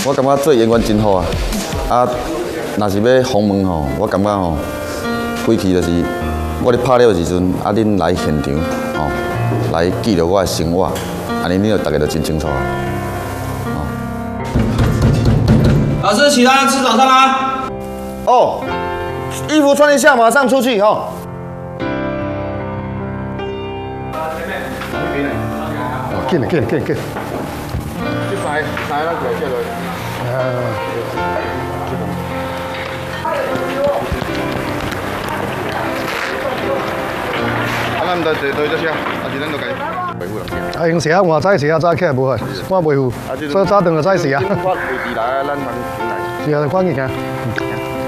我感觉做演员真好啊！啊，若是要访问吼，我感觉吼，规气就是我咧拍了时阵，啊，恁来现场吼，来记录我的生活，安尼恁就大家就真清楚啊。 老师，起来吃早餐啦！ 哦，衣服穿一下，马上出去哈。 哦，紧。 去塞那个这个。咱在坐这些，还是咱就该维护了。 啊，用时啊，换早时啊，早起来无法，我维护，所以早顿就早时啊。 我位置来，咱通进来。 是啊，赶紧行。